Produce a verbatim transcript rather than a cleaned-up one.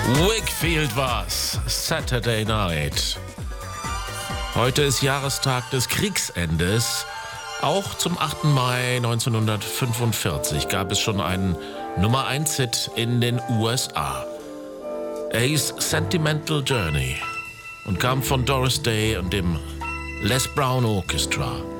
Wakefield war's. Saturday Night. Heute ist Jahrestag des Kriegsendes. Auch zum achten Mai neunzehnhundertfünfundvierzig gab es schon einen Nummer eins Hit in den U S A. Er hieß Sentimental Journey und kam von Doris Day und dem Les Brown Orchestra.